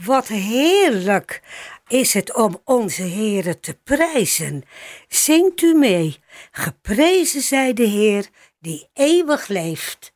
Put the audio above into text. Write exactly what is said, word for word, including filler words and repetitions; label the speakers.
Speaker 1: Wat heerlijk is het om onze Heere te prijzen. Zingt u mee. Geprezen zij de Heer die eeuwig leeft.